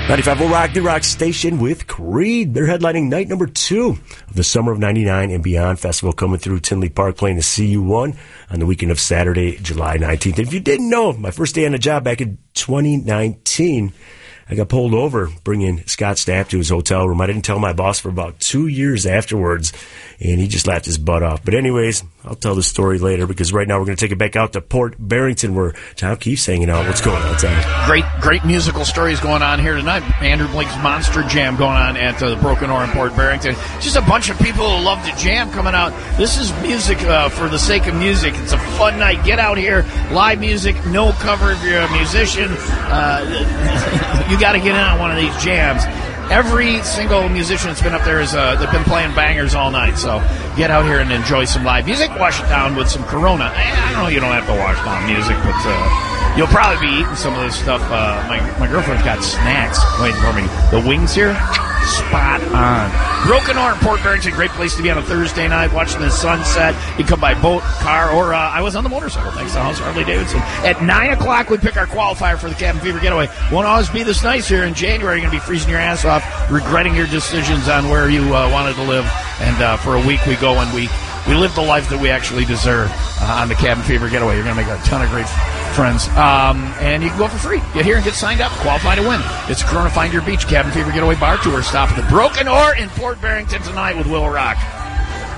95.0 Rock, the rock station with Creed. They're headlining night number 2 of the Summer of 99 and Beyond Festival coming through Tinley Park, playing the CU1 on the weekend of Saturday, July 19th. And if you didn't know, my first day on the job back in 2019, I got pulled over bringing Scott Stapp to his hotel room. I didn't tell my boss for about 2 years afterwards, and he just laughed his butt off. But anyways, I'll tell the story later, because right now we're going to take it back out to Port Barrington, where Tom Keefe's hanging out. What's going on, Tom? Great musical stories going on here tonight. Andrew Blake's Monster Jam going on at the Broken Oar in Port Barrington. Just a bunch of people who love to jam coming out. This is music for the sake of music. It's a fun night. Get out here. Live music, no cover if you're a musician. You got to get in on one of these jams. Every single musician that's been up there they've been playing bangers all night. So get out here and enjoy some live music. Wash it down with some Corona. I don't know, you don't have to wash down music, but you'll probably be eating some of this stuff. My girlfriend's got snacks waiting for me. The wings here, spot on. Broken Oar in Port Barrington, great place to be on a Thursday night watching the sunset. You come by boat, car, or I was on the motorcycle, thanks to House Harley Davidson. At 9 o'clock, we pick our qualifier for the Cabin Fever Getaway. Won't always be this nice here in January. You're going to be freezing your ass off, regretting your decisions on where you wanted to live. And for a week, we go and we live the life that we actually deserve on the Cabin Fever Getaway. You're going to make a ton of great friends. And you can go for free. Get here and get signed up. Qualify to win. It's Corona Find Your Beach Cabin Fever Getaway Bar Tour. Stop at the Broken Oar in Port Barrington tonight with Will Rock.